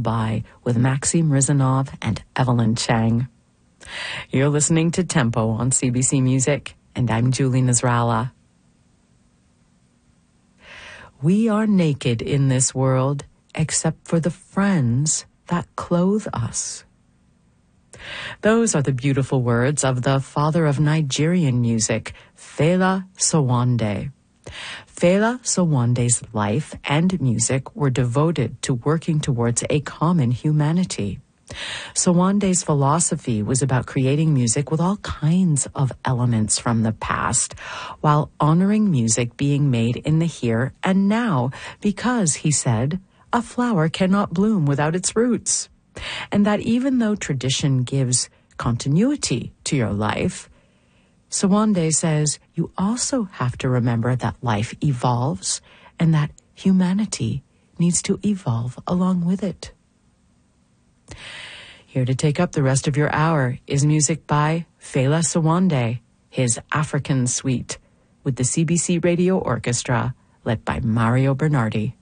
Lullaby with Maxim Rizanov and Evelyn Chang. You're listening to Tempo on CBC Music, and I'm Julie Nasrallah. We are naked in this world, except for the friends that clothe us. Those are the beautiful words of the father of Nigerian music, Fela Sowande. Fela Sowande's life and music were devoted to working towards a common humanity. Sowande's philosophy was about creating music with all kinds of elements from the past, while honoring music being made in the here and now, because, he said, a flower cannot bloom without its roots. And that even though tradition gives continuity to your life, Sowande says you also have to remember that life evolves and that humanity needs to evolve along with it. Here to take up the rest of your hour is music by Fela Sowande, his African Suite, with the CBC Radio Orchestra, led by Mario Bernardi.